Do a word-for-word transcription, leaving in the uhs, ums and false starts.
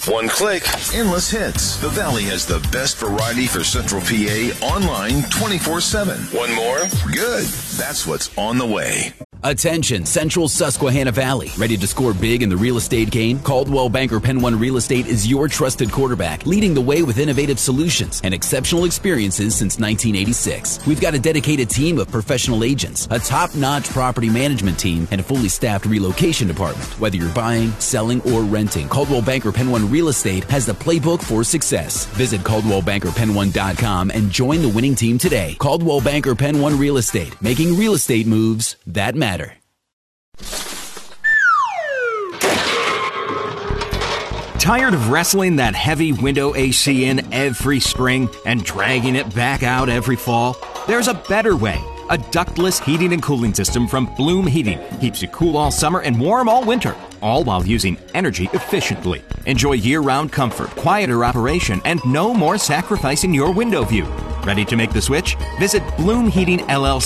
One click, endless hits. The Valley has the best variety for Central P A online twenty-four seven. One more? Good. That's what's on the way. Attention, Central Susquehanna Valley. Ready to score big in the real estate game? Coldwell Banker Penn One Real Estate is your trusted quarterback, leading the way with innovative solutions and exceptional experiences since nineteen eighty-six. We've got a dedicated team of professional agents, a top-notch property management team, and a fully staffed relocation department. Whether you're buying, selling, or renting, Coldwell Banker Penn One Real Estate has the playbook for success. Visit Coldwell Banker Penn One dot com and join the winning team today. Coldwell Banker Penn One Real Estate, making real estate moves that matter. Tired of wrestling that heavy window A C in every spring and dragging it back out every fall? There's a better way. A ductless heating and cooling system from Bloom Heating keeps you cool all summer and warm all winter, all while using energy efficiently. Enjoy year-round comfort, quieter operation, and no more sacrificing your window view. Ready to make the switch? Visit bloom heating L L C